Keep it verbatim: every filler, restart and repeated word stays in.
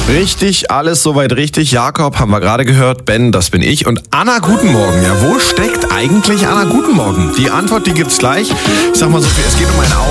Richtig, alles soweit richtig. Jakob haben wir gerade gehört, Ben, das bin ich. Und Anna, guten Morgen. Ja, wo steckt eigentlich Anna, guten Morgen? Die Antwort, die gibt's gleich. Ich sag mal so viel, es geht um ein Auto.